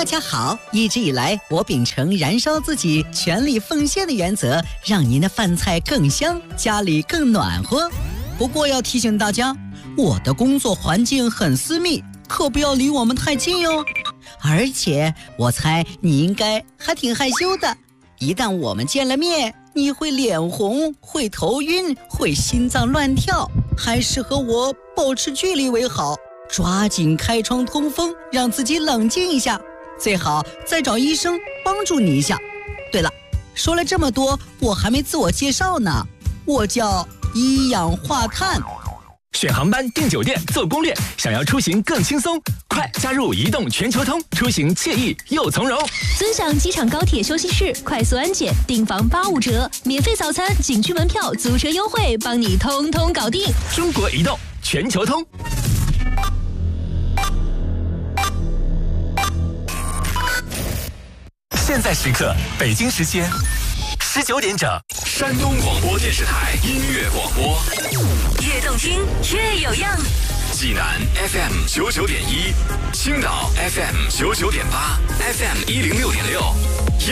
大家好，一直以来我秉承燃烧自己、全力奉献的原则，让您的饭菜更香，家里更暖和。不过要提醒大家，我的工作环境很私密，可不要离我们太近哟。而且我猜你应该还挺害羞的，一旦我们见了面，你会脸红，会头晕，会心脏乱跳，还是和我保持距离为好。抓紧开窗通风，让自己冷静一下，最好再找医生帮助你一下。对了，说了这么多，我还没自我介绍呢，我叫一氧化碳。 选航班、订酒店、做攻略，想要出行更轻松，快加入移动全球通，出行惬意又从容。 尊享机场高铁休息室，快速安检，订房85折，免费早餐、景区门票、租车优惠，帮你通通搞定。 中国移动全球通。现在时刻，北京时间19点整， 山东广播电视台音乐广播， 越动听越有样。 济南 FM 99.1，青岛 FM 99.8，FM 106.6。